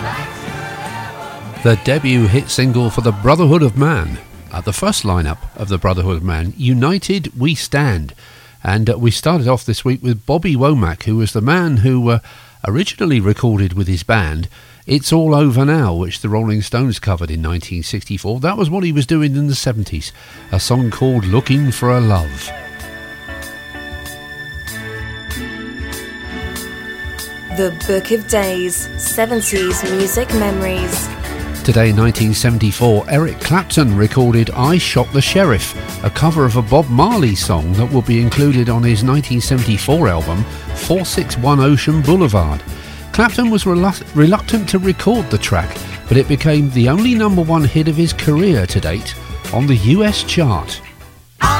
The debut hit single for the Brotherhood of Man. The first lineup of the Brotherhood of Man, United We Stand. And we started off this week with Bobby Womack, who was the man who originally recorded with his band It's All Over Now, which the Rolling Stones covered in 1964. That was what he was doing in the 70s, a song called Looking for a Love. The Book of Days, 70s Music Memories. Today, 1974, Eric Clapton recorded I Shot the Sheriff, a cover of a Bob Marley song that will be included on his 1974 album 461 Ocean Boulevard. Clapton was reluctant to record the track, but it became the only number one hit of his career to date on the US chart.